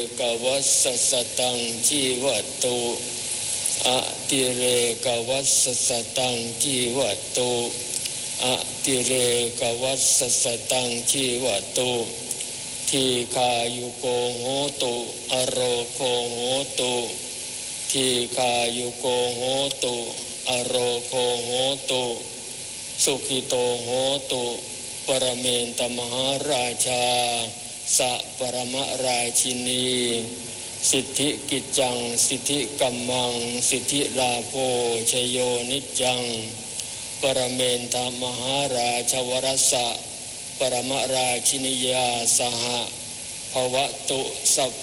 กวัสสตังจีวัตตุอติเรกวัสสตังจีวัตตุอติเรกวัสสตังจีวัตตุทีคายุโกโหตุอโรโคโหตุทีคายุโกโหตุอโรโคโหตุสุขิโตโหตุปรเมนตมหาราชาสัปรมราชินีสิทธิกิจจังสิทธิกัมมังสิทธิลาโภชโยนิจจังปรเมนตมหาราชวรสะปรมราชินียาสหภวตุสัพพ